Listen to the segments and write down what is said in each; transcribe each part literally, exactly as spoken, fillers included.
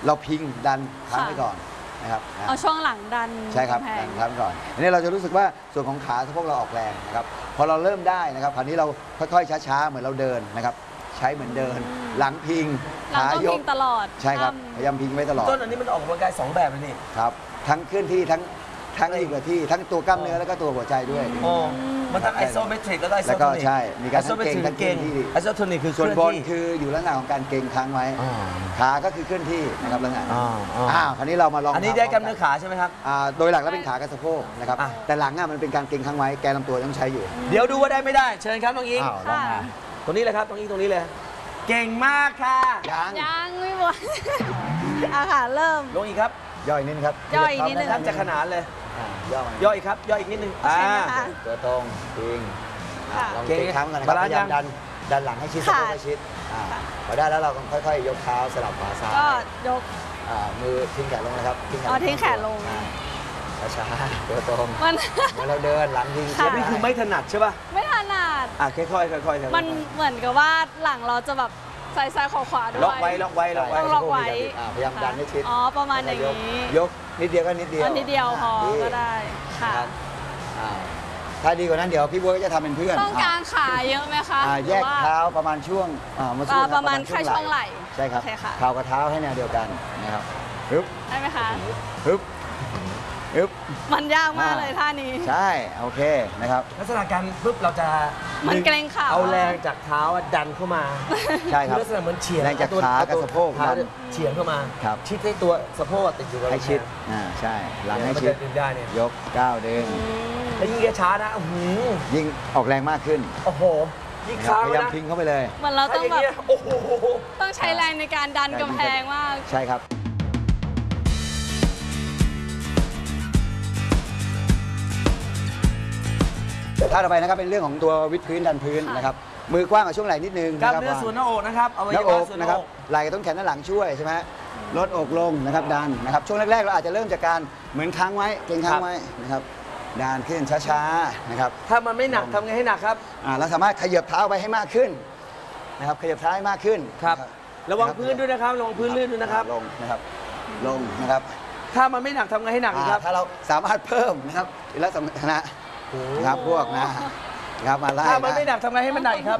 เราพิงดันค้างไว้ก่อนนะครับเอาช่วงหลังดันใช่ครับดันค้างก่อนอันนี้เราจะรู้สึกว่าส่วนของขาสะโพกเราออกแรงนะครับพอเราเริ่มได้นะครับคราวนี้เราค่อยๆช้าๆเหมือนเราเดินนะครับใช้เหมือนเดินหลังพิงขายกตลอดใช่ครับพยายามพิงไว้ตลอดต้นอันนี้มันออกกำลังกายสองแบบเลยนี่ครับทั้งเคลื่อนที่ทั้งทั้งอยู่กับที่ทั้งตัวกล้ามเนื้อแล้วก็ตัวหัวใจด้วยอ๋อมันทั้งไอโซเมตริกแล้วก็ไอโซโทนิกแล้วก็ใช่มีการทั้งเก่งทั้งเก่งที่ไอโซโทนิกคือส่วนบนคืออยู่ลักษณะของการเก่งค้างไว้ขาก็คือเคลื่อนที่นะครับลักษณะอ่าคราวนี้เรามาลองอันนี้ได้กล้ามเนื้อขาใช่ไหมครับอ่าโดยหลักแล้วเป็นขากับสะโพกนะครับแต่หลังอ่ะมันเป็นการเก่งค้างไว้แกนลำตัวต้องใช้อยู่เดี๋ยวดูว่าได้ไม่ได้เชิญครับน้องอิงตรงนี้เลยครับตรงนี้ตรงนี้เลยเก่งมากค่ะยังยังไม่หมดอาค่ะเริ่มลงอีกครับย่อยนิดครับย่อยนิดนึงจะขนานเลยย่อยย่อยครับย่อยอีกนิดนึงอ่าตัวตรงพิงลองเก่งค้างกันนะครับพยายามดันดันหลังให้ชิดสะโพกให้ชิดพอได้แล้วเราค่อยๆยกเท้าสลับขวาซ้ายก็ยกมือทิ้งแขนลงนะครับทิ้งแขนอ๋อทิ้งแขนลงช้าๆตัวตรงเหมือนเราเดินหลังทิ้งนี่คือไม่ถนัดใช่ป่ะไม่ถนัดอ่ะค่อยๆค่อยๆมันเหมือนกับว่าหลังเราจะแบบซ้ายซ้ายขวาขวาด้วยล็อกไว้ล็อกไว้ล็อกไว้ต้องล็อกไว้พยายามดันให้ชิดอ๋อประมาณอย่างนี้ยกนิดเดียวก็นิดเดียวนิดเดียวพอก็ได้ค่ะถ้าดีกว่านั้นเดี๋ยวพี่บัวก็จะทำเป็นเพื่อนต้องการขาเยอะไหมคะแยกเท้าประมาณช่วงประมาณแค่ช่วงไหล่ใช่ครับเท้ากับเท้าให้แนวเดียวกันนะครับฮึบได้ไหมคะฮึบฮึบมันยากมากเลยท่านี้ใช่โอเคนะครับลักษณะการปุ๊บเราจะมันเกรงขาเอาแรงจากเท้าดันเข้ามาใช่ครับลักษณะเหมือนเฉียงแรงจากขากับสะโพกเฉียงเข้ามาชิดให้ตัวสะโพกติดอยู่กับให้ชิดอ่าใช่หลังให้ชิดยกก้าวเดินแล้วยิ่งช้านะยิ่งออกแรงมากขึ้นโอ้โหยิ่งค้างพยายามพิงเข้าไปเลยเหมือนเราต้องแบบต้องใช้แรงในการดันกำแพงมากใช่ครับท่าต่อไปนะครับเป็นเรื่องของตัววิดพื้นดันพื้นนะครับมือกว้างกับช่วงไหล่นิดนึงกล้ามเนื้อส่วนหน้าอกนะครับเอาไว้หน้าอกนะครับไหล่ต้นแขนด้านหลังช่วยใช่ไหมลดอกลงนะครับดันนะครับช่วงแรกๆเราอาจจะเริ่มจากการเหมือนค้างไว้เก่งค้างไว้นะครับดันขึ้นช้าๆนะครับถ้ามันไม่หนักทำไงให้หนักครับอ่าเราสามารถขยับเท้าไปให้มากขึ้นนะครับขยับเท้าให้มากขึ้นครับระวังพื้นด้วยนะครับระวังพื้นลื่นด้วยนะครับลงนะครับลงนะครับถ้ามันไม่หนักทำไงให้หนักครับถ้าเราสามารถเพิ่มนะครับลักษณะนะครับพวกนะครับมาไล่ถ้ามันไม่หนักทำไงให้มันหนักครับ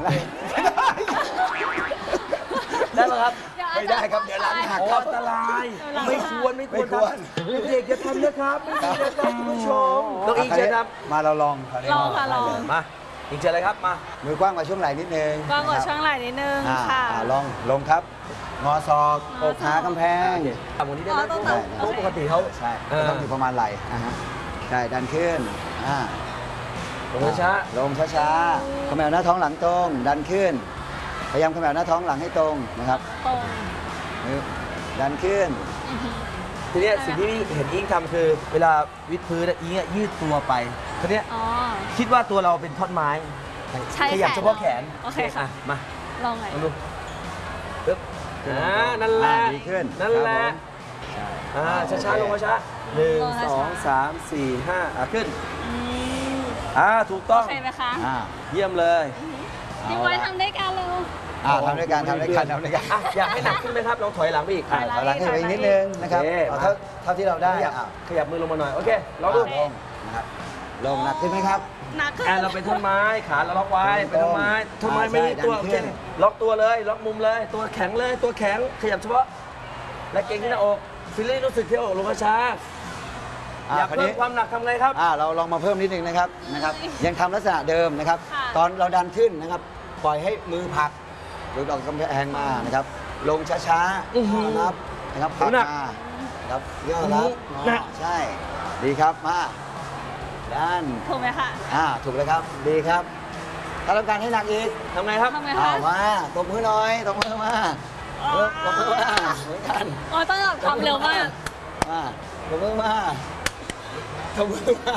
ได้ไหมครับไม่ได้ครับเดี๋ยวหลังหักอันตรายไม่ควรไม่ควรทำเด็กจะทำนะครับไม่ดีนะครับคุณผู้ชมน้องอิงเชิญครับมาเราลองลองค่ะลองมาอิงเชิญเลยครับมามือกว้างกว่าช่วงไหล่นิดนึงกว้างกว่าช่วงไหล่นิดนึงค่ะลองลงครับงอศอกอกหากำแพงตามวันนี้ได้ไหมปกติเขาใช่ต้องอยู่ประมาณไหล่ใช่ดันขึ้นลงช้าลงช้าๆขมวหน้าท้องหลังตรงดันขึ้นพยายามขมวหน้าท้องหลังให้ตรงนะครับตรงดันขึ้นทีนี้สิ่งที่เห็นอิงทำคือเวลาวิดพื้นอิงยืดตัวไปทีนี้คิดว่าตัวเราเป็นท่อนไม้ขยับเฉพาะแขนโอเคค่ะมาลองหน่อยดูปึ๊บอ่านั่นแหละดีขึ้นนั่นแหละอ่าช้าๆลงมาช้าหนึ่งสองสามสี่ห้าอ่ะขึ้นอ่าถูกต้องโอเคไหมคะเยี่ยมเลยพี่บอยทำได้กันเลยอ่าทำด้วยกันทำด้วยกันทำด้วยกันอยากให้หนักขึ้นไหมครับลองถอยหลังไปอีกถอยหลังขึ้นไปอีกนิดนึงนะครับเท่าเท่าที่เราได้ขยับมือลงมาหน่อยโอเคลองดูนะครับลงหนักขึ้นไหมครับหนักขึ้นเราเป็นท่อนไม้ขาเราล็อกไว้เป็นท่อนไม้ท่อนไม้ไม่มีตัวโอเคล็อกตัวเลยล็อกมุมเลยตัวแข็งเลยตัวแข็งขยับเฉพาะและเก่งที่หน้าอกฟิลลิ่งรู้สึกที่อกลงช้าอยากเพิ่มความหนักทำไงครับอ่าเราลองมาเพิ่มนิดนึงนะครับนะครับยังทำลักษณะเดิมนะครับตอนเราดันขึ้นนะครับปล่อยให้มือผลักหรือออกกำแพงมานะครับลงช้าๆนะครับนะครับผลักมานะครับย่อรับใช่ดีครับมาดันถูกไหมคะอ่าถูกเลยครับดีครับถ้าต้องการให้หนักอีกทำไงครับทำไงคะมาตบมือหน่อยตบมือมาตบมือมาเหมือนกันอ๋อต้องทำเร็วมากมาตบมือมาตบมือมา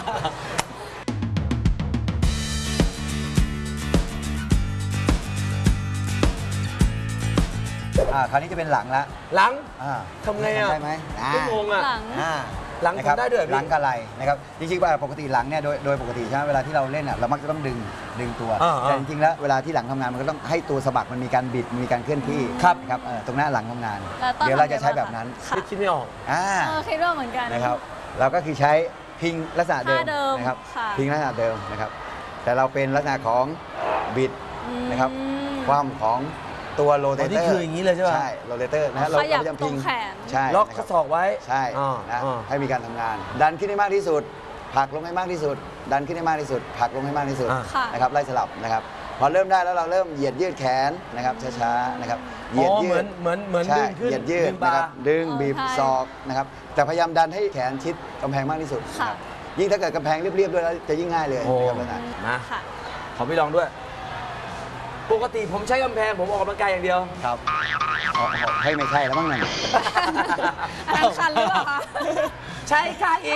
อ่าคราวนี้จะเป็นหลังละหลังอ่าทำไงอ่ะได้ไหมไม่งงอ่ะหลังอ่าหลังนะครับทำได้ด้วยเหรอพี่หลังกับไหล่นะครับจริงๆว่าปกติหลังเนี่ยโดยโดยปกติใช่ไหมเวลาที่เราเล่นอ่ะเรามักจะต้องดึงดึงตัวอ่าแต่จริงๆแล้วเวลาที่หลังทำงานมันก็ต้องให้ตัวสะบักมันมีการบิดมีการเคลื่อนที่ครับนะครับเออตรงหน้าหลังทำงานแล้วต้องเดี๋ยวเราจะทำยังไงใช้แบบนั้นค่ะคิดคิดไม่ออกอ่าเออคิดว่าเหมือนกันนะครับเราก็คือใช้พิงลักษณะเดิมท่าเดิมนะครับค่ะพิงลักษณะเดิมนะครับแต่เราเป็นลักษณะของบิดอืมนะครับความของตัวโรเตอ๋อเตนี่อร์คืออย่างนี้เลยใช่ปะใช่โรเตเตอร์นะฮะเราขยับเราจะพิงตรงแขนใช่ล็อกนะคข้รัอบ ศอกไว้ใช่อ่านะอ่าให้มีการทำงาน ดันขึ้นให้มากที่สุดผลักลงให้มากที่สุด ดันขึ้นให้มากที่สุดผลักลงให้มากที่สุดอ่าค่ะนะครับไล่สลับนะครับพอเริ่มได้แล้วเราเริ่มเหยียดยืดแขนนะครับช้าๆนะครับเหอ๋ยียดอยืเหมือดนเหมือนเหมือนใช่ดึงขึ้นเหยียดยืดดึงนะบาครับร์ดึงเออบีบใช่ศอกนะครับแต่พยายามดันให้แขนชิดกำแพงมากที่สุดค่ะนะครับยิ่งถ้าเกิดกำแพงเรียบๆด้วยแล้วจะยิ่งง่ายเลยโอ้นะครับลักษณะนะค่ะขอพี่ลองด้วย ปกติผมใช้กำแพงผมออกกำลังกายอย่างเดียวครับเอาเอาให้ไม่ใช่แล้วมั้งนั่นอันนั้นคันหรือเปล่าคะใช่ค่ะเอง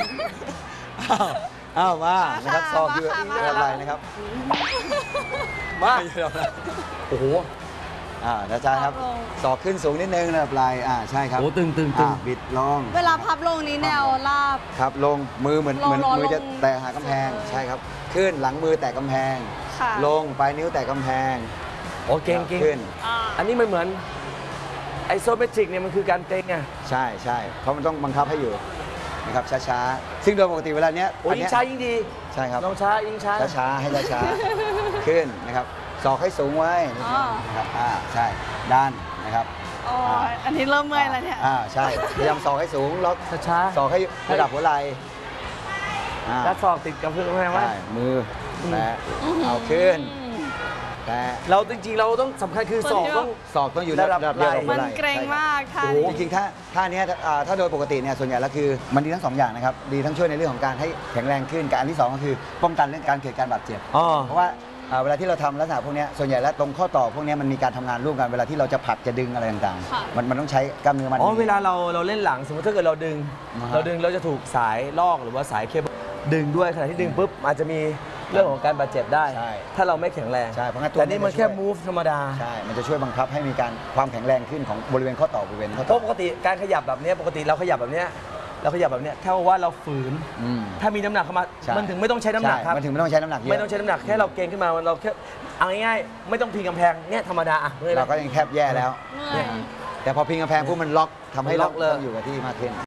อ้าวมานะครับมาค่ะซอกคือมาค่ะมาอะไรนะครับมาโอ้โหอ่านะจ๊ะครับพับลงศอกขึ้นสูงนิดนึงระดับไหล่อ่าใช่ครับโอ้ตึงตึงตึงอ่าบิดลงเวลาพับลงนี้แนวราบครับลงมือเหมือนลงเหมือนลงมือจะลงแตะหากำแพงเออใช่ครับขึ้นหลังมือแตะกำแพงค่ะลงปลายนิ้วแตะกำแพงโอ้เก่งเก่งขึ้นอ่าอันนี้มันเหมือนไอโซเมตริกเนี่ยมันคือการเต็งไงใช่ใช่เพราะมันต้องบังคับให้อยู่นะครับช้าๆซึ่งโดยปกติเวลาเนี้ยโอ้อันยิ่เนี้งช้ายิ่งดีใช่ครับลองช้ายิ่งช้าช้าๆให้ช้าๆ ขึ้นนะครับศอกให้สูงไว้นิดนึงนะครับอ่าใช่ด้านนะครับอ๋ออันนี้เริ่มเมื่อยแล้วเนี่ยอ่าใช่พยายามศอกให้สูงล็อกช้าช้าศอกให้ระดับหัวไหล่อ่าๆแล้วศอกติดกับพื้นกำแพงไว้ใช่มือแตะเอาขึ้นแตะเราจริงๆ เราต้องสำคัญคือศอกต้องศอกต้องอยู่ระดับระดับเดียวกับหัมัวน ไหล่เกรงมากท่าโอ้นี้โหจริงๆถ้าท่าเนี้ยอ่าถ้าโดยปกติเนี่ยส่วนใหญ่แล้วคือมันดีทั้งสองอย่างนะครับดีทั้งช่วยในเรื่องของการให้แข็งแรงขึ้นกับอันที่สองก็คือป้องกันเรื่องการเกิดการบาดเจ็บอ๋อเพราะว่าอ่าเวลาที่เราทำลักษณะพวกเนี้ยส่วนใหญ่แล้วตรงข้อต่อพวกเนี้ยมันมีการทำงานร่วมกันเวลาที่เราจะผลักจะดึงอะไรต่างค่ะๆ มันมันต้องใช้กล้ามเนื้อมันอ๋อเวลาเราเราเล่นหลังสมมติถ้าเกิดเราดึงอ่าฮะเราดึงเราจะถูกสายลอกหรือว่าสายเคเบิลดึงด้วยขณะที่ดึงปุ๊บอาจจะมีเรื่องของการบาดเจ็บได้ใช่ถ้าเราไม่แข็งแรงใช่เพราะงั้นตัวแต่นี่มันแค่มันจะช่วย move ธรรมดาใช่มันจะช่วยบังคับให้มีการความแข็งแรงขึ้นของบริเวณข้อต่อบริเวณข้อเพต่อราะปกติการขยับแบบเนี้ยปกติเราขยับแบบเนี้ยเราขยับแบบเนี้ยแค่ว่าเราฝืนอืมถ้ามีน้ำหนักเข้ามาใช่มันถึงไม่ต้องใช้น้ำหนักใช่ครับมันถึงไม่ต้องใช้น้ำหนักเยอะไม่ต้องใช้น้ำหนักแค่เราเกรงขึ้นมาเราแค่เอาง่ายๆไม่ต้องพิงกำแพงเนี่ยธรรมดาอ่ะเมื่อยแล้เราวก็ยังแคบแย่แล้วเมื่อยแต่พอพิงกำแพงปุ๊บมันล็อกทำให้มันล็เราอกเลยต้องอยู่กับที่มากขึ้น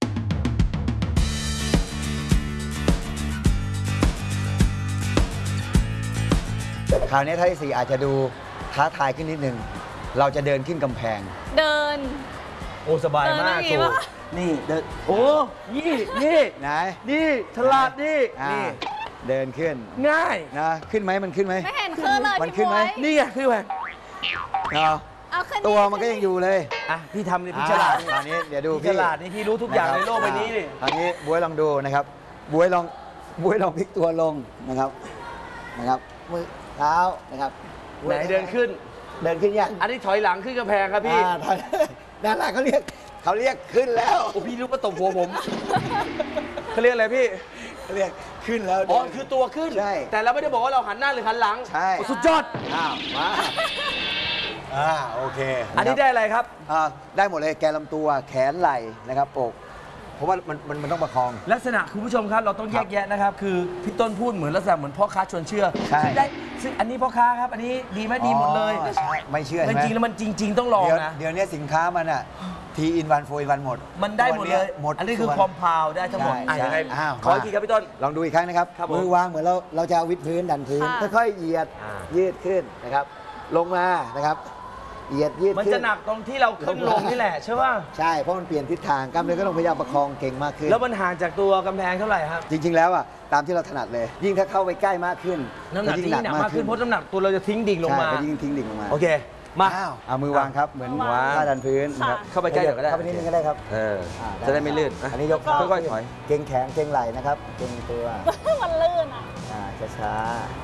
คราวนี้ท่าที่สี่อาจจะดูท้าทายขึ้นนิดนึง เราจะเดินขึ้นกำแพงเดินโอ้สบายมากเดินได้ไงโถวะนี่เดินโอ้นี่นี่ไหนนี่ฉลาดนี่อ่านี่เดินขึ้นง่ายนะขึ้นไหมมันขึ้นไหมไม่เห็นขึ้นเลยมันพี่ขึ้นไหมบ๊วยนี่ไงคือไงเนาะเอาขึ้นตัวมันก็ยังอยู่เลยอ่ะพี่ทำนี่พี่ฉลาดอ่คราวนี้เดี๋ยวดูพี่ฉพี่ลาดนี่พี่รู้ทุกอย่างในโลกใบนี้นี่คราวนี้บวยลองดูนะครับบวยลองบวยลองพลิกตัวลงนะครับนะครับมือเท้านะครับไหนเดินขึ้นเดินขึ้นยังอันนี้ถอยหลังขึ้นกำแพงครับพี่อ่าท่านด้านล่างเขาเรียกเขาเรียกขึ้นแล้วโอ้พี่รู้ว่าตบหัวผมเขาเรียกอะไรพี่เขาเรียกขึ้นแล้วอ๋อเดินคือตัวขึ้นใช่แต่เราไม่ได้บอกว่าเราหันหน้าหรือหันหลังใช่โอ้สุดยอดอ้าวมาอ่าโอเคอันนี้ได้อะไรครับอ่าได้หมดเลยแกนลำตัวแขนไหล่นะครับอกเพราะว่ามันมันมันต้องประคองลักษณะคุณผู้ชมครับเราต้องแยกแยะนะครับคือพี่ต้นพูดเหมือนลักษณะเหมือนพ่อค้าชวนเชื่อใช่ซึ่งได้ซึ่งอันนี้พ่อค้าครับ อันนี้ดีไหมดีหมดเลยอ๋อใช่ไม่เชื่อแต่ใช่ไหมจริงๆแล้วมันจริง ๆ ต้องลองเดี๋ยวนะเดี๋ยวนี้สินค้ามันอ่ะทีอินวันโฟอินวันหมดมันได้หมดเลยหมดอันนี้คือส่วนคอมพาวได้ทั้งหมดใช่อ่ะยังไงใช่อ้าวขออีกทีครับพี่ต้นลองดูอีกครั้งนะครับครับผมมือวางเหมือนเราเราจะเอาวิดพื้นดันพื้นค่ะค่อยๆเหยียดอ่ายืดขึ้นนะครับ ลงมานะครับเหยียดยืดมันขึ้จะหนักตรงที่เราขึ้นลงนี่แหละใช่ป่ะใช่เพราะมันเปลี่ยนทิศทางกล้ามเนื้อก็ต้องพยายามประคองเก่งมากขึ้นแล้วมันห่างจากตัวกำแพงเท่าไหร่ครับจริง ๆ แล้วอ่ะตามที่เราถนัดเลย ยิ่งถ้าเข้าไปใกล้มากขึ้นน้ำหนักยิ่ที่หนักมากขึ้นเพราะน้ำหนักตัวเราจะทิ้งดิ่งลงมาใช่ก็ยิ่งทิ้งดิ่งลงมาโอเคมาอ้าวเอามือวางครับเหมือนวางท่าดันพื้นนะครับเข้าไปใกล้หน่อยก็ได้เข้าไปนิดนึงก็ได้ครับเอออ่าจะได้ไม่ลื่นอันนี้ยกค่อยๆถอยเก่งแขนเก่งไหล่นะครับเก่งตัวมันลื่นอ่ะอ่าช้า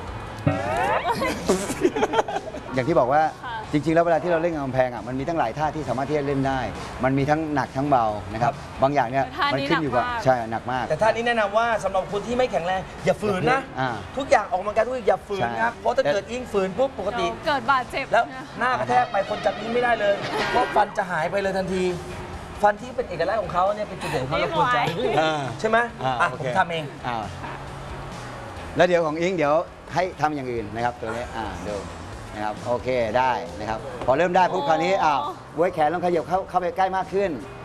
ๆ อย่างที่บอกว่าค่ะจริง ๆ แล้วเวลาที่เราเล่นกับกำแพงอ่ะมันมีตั้งหลายท่าที่สามารถที่จะเล่นได้ มันมีทั้งหนักทั้งเบานะครับบางอย่างเนี่ยท่านี้มัขึ้นอยู่กับหนักมากใช่หนักมากแต่ท่านี้แนะนำว่าสำหรับคนที่ไม่แข็งแรงอย่าฝืนนะอ่าทุกอย่างออกกำลังกายทุกอย่างอย่าฝืนใช่ครับเพราะถ้าเกิดอิงฝืนปุ๊บปกติเดี๋ยวเกิดบาดเจ็บแล้วนะหน้ากระแทกไปคนจับนี้ไม่ได้เลยเพราะฟันจะหายไปเลยทันทีฟันที่เป็นเอกลักษณ์ของเขาเนี่ยเป็นจุดเด่นของเขาเราควรจะอ่าใช่ไหมอ่าอ่ะโอผเคมทำเองอ่าแล้วเดี๋ยวของอิงเดี๋ยวให้ทำอย่างอื่นนะครับตัวนี้อ่าดูนะครับโอเคได้นะครับพอเริ่มได้ปุ๊บคราวนี้อ้าวบวยแขนลองขยับเข้าเข้าไปใกล้มากขึ้น